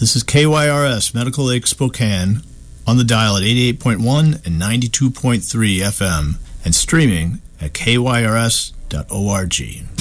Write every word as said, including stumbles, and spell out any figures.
This is K Y R S, Medical Lake Spokane, on the dial at eighty-eight point one and ninety-two point three F M, and streaming at K Y R S dot org.